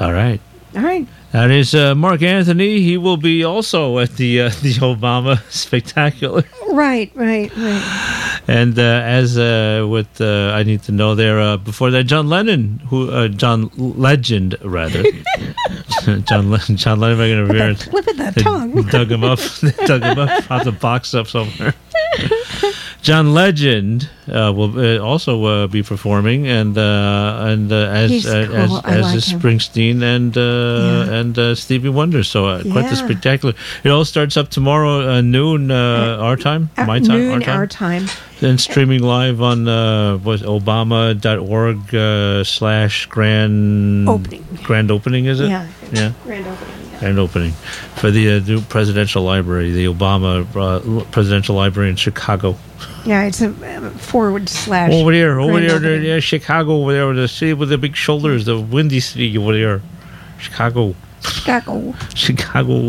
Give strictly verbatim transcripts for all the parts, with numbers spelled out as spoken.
All right. All right. That is uh, Mark Anthony. He will be also at the uh, the Obama Spectacular. Right, right, right. And uh, as uh, with, uh, I need to know there, uh, before that, John Lennon, who uh, John Legend, rather. John, Le- John Lennon making an appearance. Flip of that tongue. Dug him up. Dug him up. Found the box up somewhere. John Legend uh, will uh, also uh, be performing, and uh, and uh, as He's uh, cool. as I as like is him. Springsteen and uh, Yeah. and uh, Stevie Wonder. So uh, quite the Yeah. spectacular. It all starts up tomorrow uh, noon uh, our time, At my time, noon, our time. our time. Then streaming live on uh, what Obama dot org uh, slash grand Opening. grand opening is it? Yeah. Yeah. Grand opening. Yeah. Grand opening for the uh, new presidential library, the Obama uh, presidential library in Chicago. Yeah, it's a um, forward slash. Over there, over grand there, opening. there, yeah, Chicago, over there, the city with the big shoulders, the windy city over there, Chicago, Chicago. Chicago.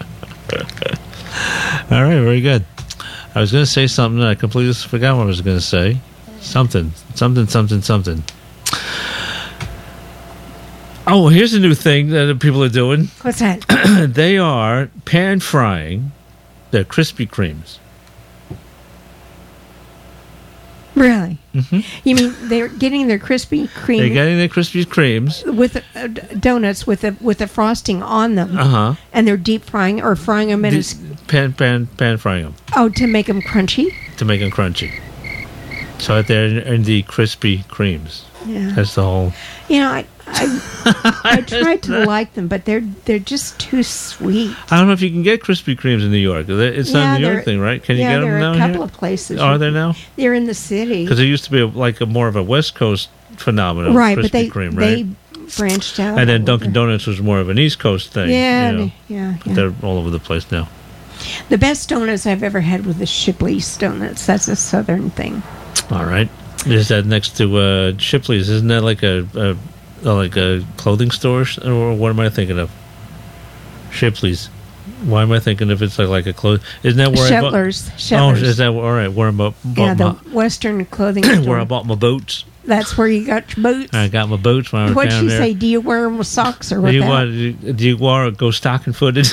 All right, very good. I was going to say something, and I completely forgot what I was going to say. Something, something, something, something. Oh, here's a new thing that people are doing. What's that? They are pan frying their Krispy Kremes. Really? Mm-hmm. You mean they're getting their Krispy Kreme They're getting their Krispy Kremes. with uh, d- donuts with the with the frosting on them, Uh huh. and they're deep frying or frying them in a s Pan, pan, pan frying them oh to make them crunchy. to make them crunchy. So right there in, in the Krispy Kremes. Yeah. That's the whole. You know, I I, I tried to like them, but they're they're just too sweet. I don't know if you can get Krispy Kremes in New York. It's not Yeah, a New York there- thing, right? Can you yeah, get them there are down a couple here? of places. Are you there can- now? They're in the city, Because there used to be a, like a more of a West Coast phenomenon. right? Krispy But they Kreme, they right? branched out. And then a little Dunkin' bit. Donuts was more of an East Coast thing. Yeah, you know. and- yeah, But yeah. they're all over the place now. The best donuts I've ever had were the Shipley's donuts. That's a Southern thing. All right. Is that next to uh, Shipley's? Isn't that like a, a, a like a clothing store, or what am I thinking of? Shipley's. Why am I thinking if it's like, like a clothes? Isn't that where Shetler's. I bought? Shetler's. Oh, is that all right? Where I bought, bought yeah, the my, Western clothing where I store. bought my boots? That's where you got your boots. I got my boots when I was What'd down she there. say? Do you wear them with socks or Do what? you that? want? Do you want to go stocking footed?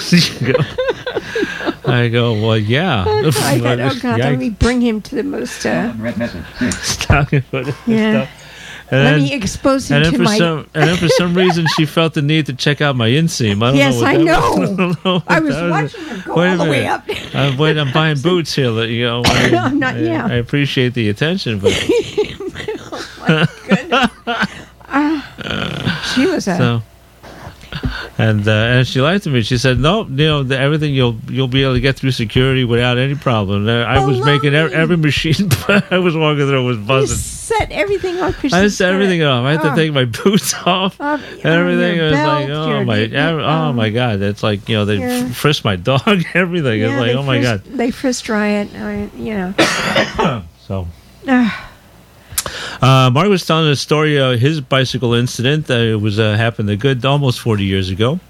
I go, well, yeah. I thought, oh God, let Yikes. me bring him to the most. Uh, Stocking footed. yeah. And Let then- me expose him And then, to for my. some, and then for some reason, she felt the need to check out my inseam. I don't Yes, know what I that know. Was. I, don't know what I was that watching him go Wait a all the way minute. up. I'm, wait, I'm buying boots here. That, you know, I, I'm not- I, yeah. I appreciate the attention, but She was a. so. And uh, and she lied to me. She said, "No, you know, the, everything you'll you'll be able to get through security without any problem." And I was making every, every machine I was walking through was you buzzing. set everything off. I set everything off. I had to Oh. take my boots off. Oh, Everything your was like, belt, oh your- my, your- ev- oh my God! That's like, you know, they Yeah. f- frisked my dog. Everything. Yeah, it's like, they oh my frisked- God! They frisked Riot. I, you know. So, Ah, uh, Mark was telling a story. Uh, his bicycle incident. Uh, it was uh, happened a good almost forty years ago.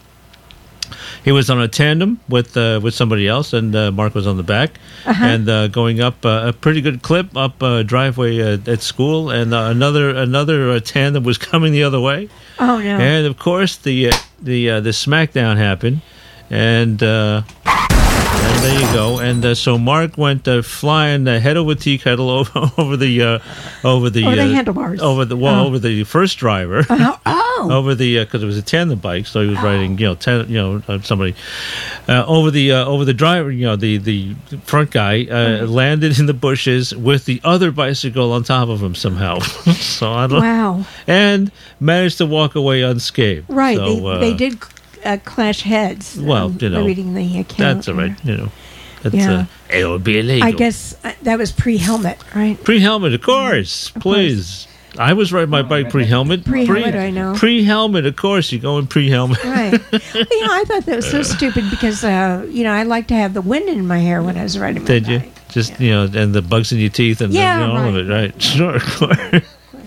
He was on a tandem with uh, with somebody else, and uh, Mark was on the back, Uh-huh. and uh, going up uh, a pretty good clip up uh, driveway uh, at school, and uh, another another uh, tandem was coming the other way. oh no. And of course, the uh, the uh, the smackdown happened, and uh, and there you go. And uh, so Mark went uh, flying uh, head over tea kettle over over the uh, over the Over the uh, handlebars. over the well Oh. over the first driver. Oh, oh. Over the because it was a tandem bike, so he was riding, you know, ten, you know, uh, somebody uh, over the uh, over the driver, you know, the the front guy uh, landed in the bushes with the other bicycle on top of him somehow. so I don't, Wow. and managed to walk away unscathed. Right. So, they, uh, they did uh, clash heads. Well, um, you know, reading the account. That's all right. You know, it's, Yeah. uh, it would be illegal. I guess uh, that was pre-helmet, right? Pre-helmet, of course, Of please. I was riding my bike pre-helmet. Pre-helmet, I know. Pre-helmet, of course. You go in pre-helmet. Right. Well, you know, I thought that was so stupid because, uh, you know, I like to have the wind in my hair when I was riding my Did you? bike. Just, you know, and the bugs in your teeth and Yeah, the, you know, all of right. it, right? Sure, of course.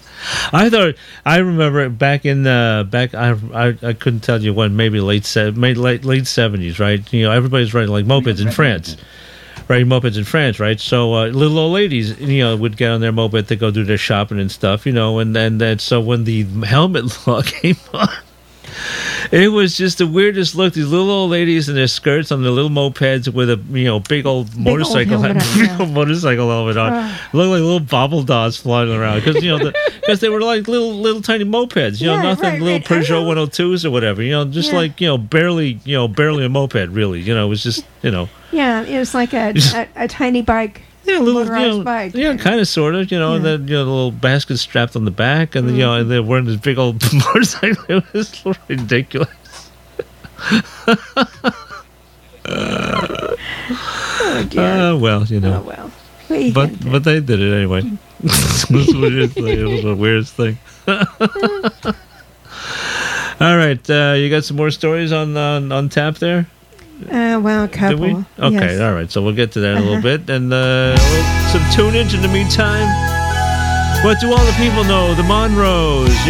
I thought I remember back in uh, back I, I I couldn't tell you when, maybe late se- maybe late late seventies, right? You know, everybody's riding like mopeds in France, riding mopeds in France, right? So uh, little old ladies, you know, would get on their moped to go do their shopping and stuff, you know, and then and so when the helmet law came on. It was just the weirdest look. These little old ladies in their skirts on their little mopeds with a you know big old Big motorcycle old helmet helmet, on, big old motorcycle helmet on. Uh. Looked like little bobble dolls flying around because you know because they were like little little tiny mopeds. You know, Yeah, nothing right, little right. I Peugeot know. one oh twos or whatever. You know, just Yeah. like you know barely you know barely a moped really. You know, it was just you know. Yeah, it was like a, a, a tiny bike. Yeah, a little, you Motorized know, bike. yeah, kind of, sort of, you know, and Yeah. then, you know, the little basket strapped on the back, and, you know, and they're wearing this big old motorcycle. It was ridiculous. Oh, dear. Uh, well, you oh, know, well. What are you but gonna do? but they did it anyway. This was the weirdest thing. It was the weirdest thing. All right, uh, you got some more stories on on, on tap there? Uh, well, a couple. Did we? Okay, Yes. all right. So we'll get to that in a little Uh-huh. bit, and uh, we'll- some tunage in the meantime. What do all the people know? The Monroes.